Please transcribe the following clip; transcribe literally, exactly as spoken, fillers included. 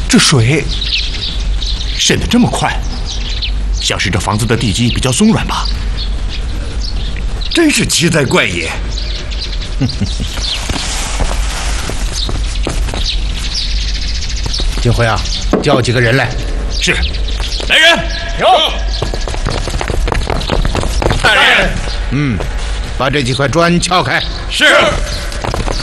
这水渗得这么快，像是这房子的地基比较松软吧？ 真是奇哉怪也。 金辉啊，叫几个人来。 是，来人， 有。大人。 嗯，把这几块砖撬开。 是。